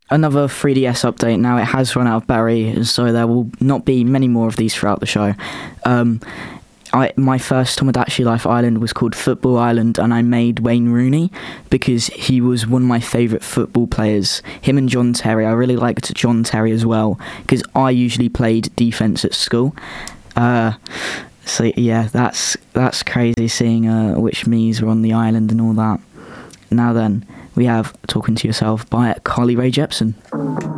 another 3DS update now. It has run out of berry, so there will not be many more of these throughout the show. My first Tomodachi Life Island was called Football Island, and I made Wayne Rooney because he was one of my favourite football players. Him and John Terry. I really liked John Terry as well because I usually played defence at school. So yeah, that's crazy seeing which me's were on the island and all that. Now then, we have Talking to Yourself by Carly Rae Jepsen.